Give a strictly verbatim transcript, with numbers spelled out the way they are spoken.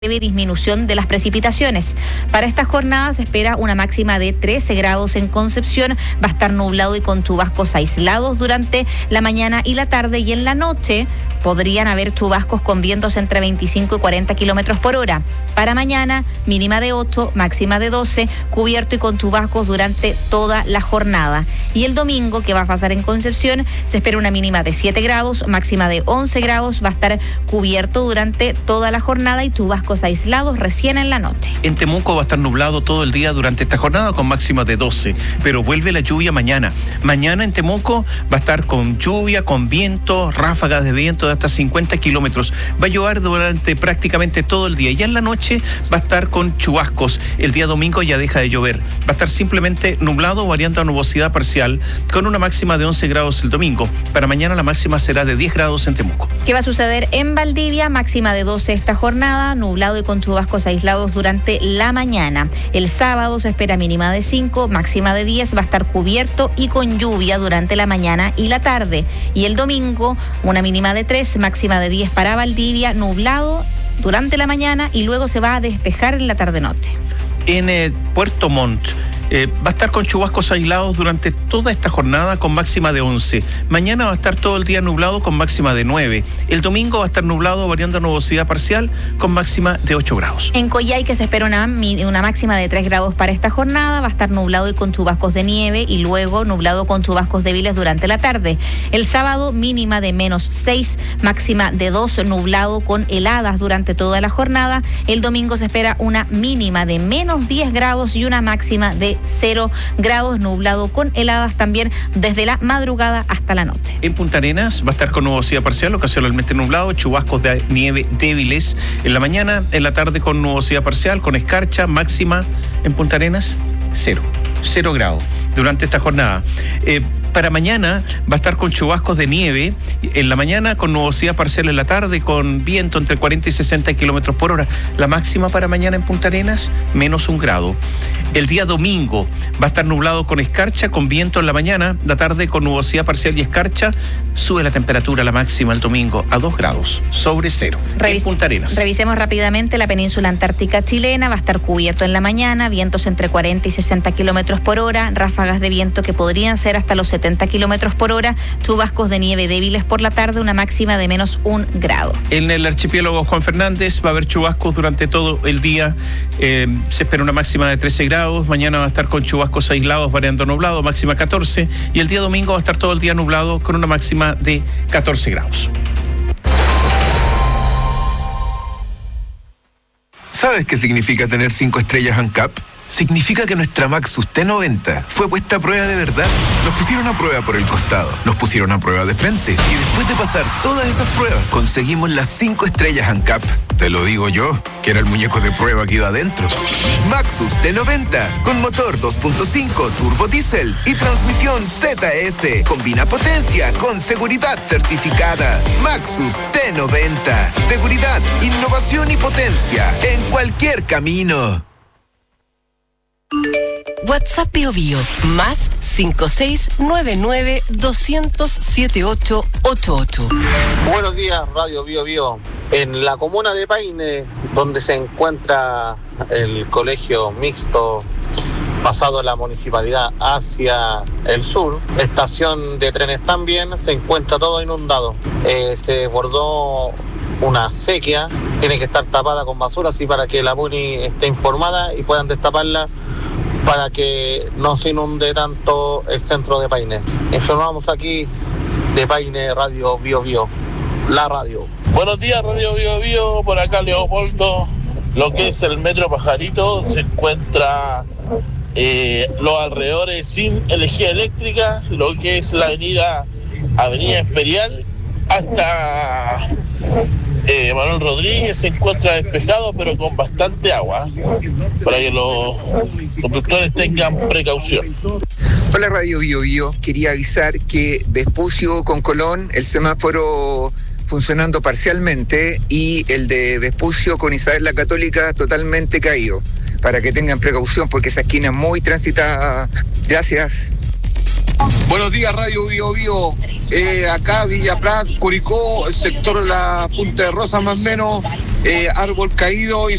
leve disminución de las precipitaciones. Para esta jornada se espera una máxima de trece grados en Concepción. Va a estar nublado y con chubascos aislados durante la mañana y la tarde, y en la noche podrían haber chubascos con vientos entre veinticinco y cuarenta kilómetros por hora. Para mañana, mínima de ocho, máxima de doce, cubierto y con chubascos durante toda la jornada. Y el domingo, que va a pasar en Concepción, se espera una mínima de siete grados, máxima de once grados, va a estar cubierto durante toda la jornada y chubascos aislados recién en la noche. En Temuco va a estar nublado todo el día durante esta jornada con máxima de doce, pero vuelve la lluvia mañana. Mañana en Temuco va a estar con lluvia, con viento, ráfagas de viento de hasta cincuenta kilómetros. Va a llover durante prácticamente todo el día. Ya en la noche va a estar con chubascos. El día domingo ya deja de llover. Va a estar simplemente nublado, variando a nubosidad parcial, con una máxima de once grados el domingo. Para mañana la máxima será de diez grados en Temuco. ¿Qué va a suceder en Valdivia? Máxima de doce esta jornada, nublado y con chubascos aislados durante la mañana. El sábado se espera mínima de cinco, máxima de diez, va a estar cubierto y con lluvia durante la mañana y la tarde. Y el domingo, una mínima de tres, máxima de diez para Valdivia, nublado durante la mañana y luego se va a despejar en la tarde-noche. En eh, Puerto Montt Eh, va a estar con chubascos aislados durante toda esta jornada con máxima de once. Mañana va a estar todo el día nublado con máxima de nueve. El domingo va a estar nublado, variando a nubosidad parcial, con máxima de ocho grados. En Coyhaique se espera una, una máxima de tres grados para esta jornada. Va a estar nublado y con chubascos de nieve y luego nublado con chubascos débiles durante la tarde. El sábado mínima de menos seis, máxima de dos, nublado con heladas durante toda la jornada. El domingo se espera una mínima de menos diez grados y una máxima de cero grados, nublado con heladas también desde la madrugada hasta la noche. En Punta Arenas va a estar con nubosidad parcial, ocasionalmente nublado, chubascos de nieve débiles en la mañana, en la tarde con nubosidad parcial, con escarcha, máxima en Punta Arenas, cero. Cero grados durante esta jornada. Eh, para mañana va a estar con chubascos de nieve en la mañana, con nubosidad parcial en la tarde, con viento entre cuarenta y sesenta kilómetros por hora. La máxima para mañana en Punta Arenas, menos un grado. El día domingo va a estar nublado con escarcha, con viento en la mañana, la tarde con nubosidad parcial y escarcha. Sube la temperatura, la máxima el domingo a dos grados, sobre cero. Revis- en Punta Arenas. Revisemos rápidamente la península antártica chilena. Va a estar cubierto en la mañana, vientos entre cuarenta y sesenta kilómetros por hora, ráfagas de viento que podrían ser hasta los setenta kilómetros por hora, chubascos de nieve débiles por la tarde, una máxima de menos un grado. En el archipiélago Juan Fernández va a haber chubascos durante todo el día. Eh, se espera una máxima de trece grados. Mañana va a estar con chubascos aislados, variando nublado, máxima catorce. Y el día domingo va a estar todo el día nublado con una máxima de catorce grados. ¿Sabes qué significa tener cinco estrellas ANCAP? Significa que nuestra Maxus T noventa fue puesta a prueba de verdad. Nos pusieron a prueba por el costado, nos pusieron a prueba de frente, y después de pasar todas esas pruebas, conseguimos las cinco estrellas ANCAP. Te lo digo yo, que era el muñeco de prueba que iba adentro. Maxus T noventa, con motor dos punto cinco, turbo diésel y transmisión Z F. Combina potencia con seguridad certificada. Maxus T noventa. Seguridad, innovación y potencia en cualquier camino. WhatsApp Bio Bio, más cinco seis nueve nueve dos cero cero siete ocho ocho ocho. Buenos días, Radio Bio Bio. En la comuna de Paine, donde se encuentra el colegio mixto pasado de la municipalidad hacia el sur, estación de trenes también, se encuentra todo inundado. Eh, se desbordó una sequía, tiene que estar tapada con basura, así para que la Muni esté informada y puedan destaparla para que no se inunde tanto el centro de Paine. Informamos aquí de Paine, Radio Bio Bio, la radio. Buenos días, Radio Bio Bio, por acá Leopoldo. Lo que es el Metro Pajarito se encuentra eh, los alrededores sin energía eléctrica, lo que es la avenida Avenida Imperial hasta eh, Manuel Rodríguez se encuentra despejado, pero con bastante agua, para que los conductores tengan precaución. Hola Radio Bio Bio, quería avisar que Vespucio con Colón, el semáforo funcionando parcialmente, y el de Vespucio con Isabel la Católica totalmente caído, para que tengan precaución porque esa esquina es muy transitada. Gracias. Buenos días, Radio Bio Bio. Eh, acá Villa Prat, Curicó, sector La Punta de Rosa más o menos, eh, árbol caído y